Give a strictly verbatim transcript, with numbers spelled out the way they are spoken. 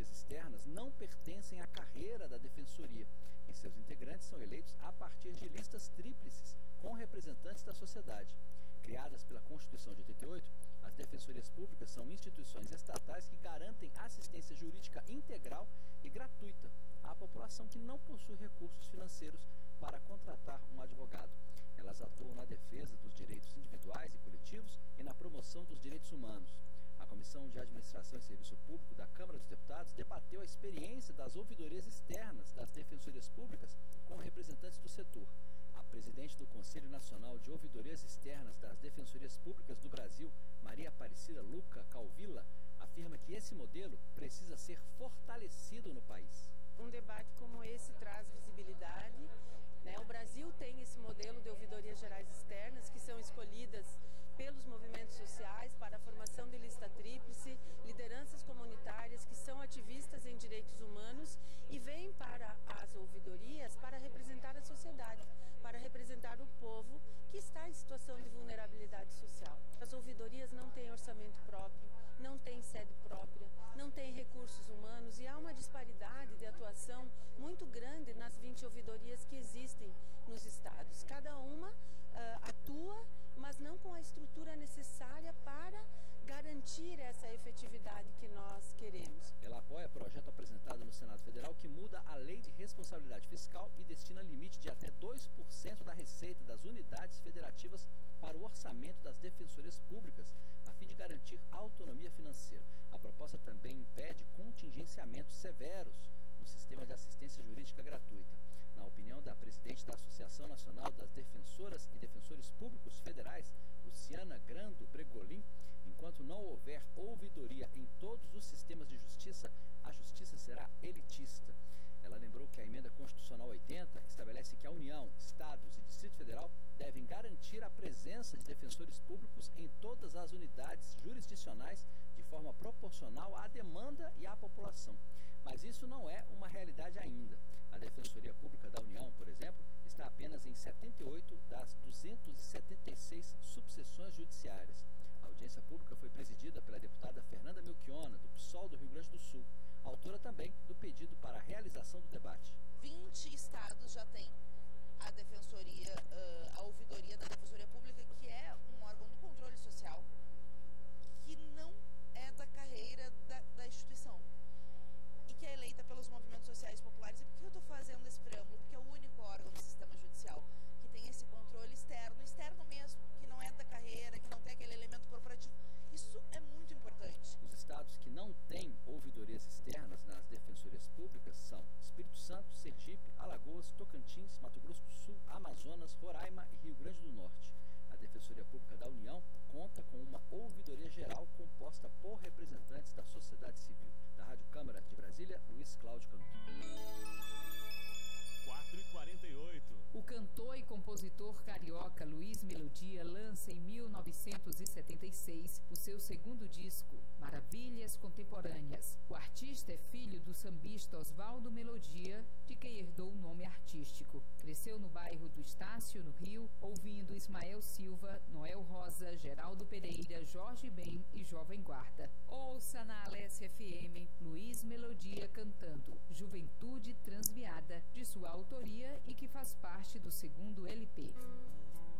ouvidorias externas não pertencem à carreira da Defensoria e seus integrantes são eleitos a partir de listas tríplices com representantes da sociedade. Criadas pela Constituição de oitenta e oito, as defensorias públicas são instituições estatais que garantem assistência jurídica integral e gratuita à população que não possui recursos financeiros para contratar um advogado. Elas atuam na defesa dos direitos individuais e coletivos e na promoção dos direitos humanos. A Comissão de Administração e Serviço Público da Câmara dos Deputados debateu a experiência das ouvidorias externas das defensorias públicas com representantes do setor. A presidente do Conselho Nacional de Ouvidorias Externas das Defensorias Públicas do Brasil, Maria Aparecida Luca Calvilla, afirma que esse modelo precisa ser fortalecido no país. Um debate como esse traz visibilidade, né? O Brasil tem esse modelo de ouvidorias gerais externas que são escolhidas pelos movimentos sociais para a formação de lista tríplice, lideranças comunitárias que são ativistas em direitos humanos e vêm para as ouvidorias para representar a sociedade, para representar o povo que está em situação de vulnerabilidade social. As ouvidorias não têm orçamento próprio, não têm sede própria, não têm recursos humanos e há uma disparidade de atuação muito grande nas vinte ouvidorias que existem nos estados. Cada uma uh, atua, mas não com a estrutura necessária para garantir essa efetividade que nós queremos. Ela apoia projeto apresentado no Senado Federal que muda a Lei de Responsabilidade Fiscal e destina limite de até dois por cento da receita das unidades federativas para o orçamento das defensorias públicas, a fim de garantir autonomia financeira. A proposta também impede contingenciamentos severos no sistema de assistência jurídica gratuita. Na opinião da presidente da Associação Nacional das Defensoras e Defensores Públicos Federais, Luciana Grando Bregolin, enquanto não houver ouvidoria em todos os sistemas de justiça, a justiça será elitista. Ela lembrou que a Emenda Constitucional oitenta estabelece que a União, Estados e Distrito Federal devem garantir a presença de defensores públicos em todas as unidades jurisdicionais de forma proporcional à demanda e à população. Mas isso não é uma realidade ainda. A Defensoria Pública da União, por exemplo, está apenas em setenta e oito das duzentas e setenta e seis subseções judiciárias. A audiência pública foi presidida pela deputada Fernanda Melchiona, do P SOL do Rio Grande do Sul, autora também do pedido para a realização do debate. vinte estados já têm a defensoria, uh, a ouvidoria da Defensoria Pública, que é um órgão do controle social, que não é da carreira da, da instituição e que é eleita pelos movimentos sociais populares. E por que eu estou fazendo esse preâmbulo? Porque é o único órgão do sistema judicial que tem esse controle externo, externo mesmo, que não é da carreira, que não tem aquele elemento corporativo. Isso é muito importante. Os estados que não têm ouvidorias externas nas defensorias públicas são Espírito Santo, Sergipe, Alagoas, Tocantins, Mato Grosso do Sul, Amazonas, Roraima e Rio Grande do Norte. A Defensoria Pública da União conta com uma ouvidoria geral composta por representantes da sociedade civil. Da Rádio Câmara de Brasília, Luiz Cláudio Canuto. quatro e quarenta e oito. O cantor e compositor carioca Luiz Melodia lança em mil novecentos e setenta e seis o seu segundo disco, Maravilhas Contemporâneas. O artista é filho do sambista Oswaldo Melodia, de quem herdou o nome artístico. Cresceu no bairro do Estácio, no Rio, ouvindo Ismael Silva, Noel Rosa, Geraldo Pereira, Jorge Ben e Jovem Guarda. Ouça na Alesse F M Luiz Melodia cantando Juventude Transviada, de sua autoria e que faz parte do segundo L P.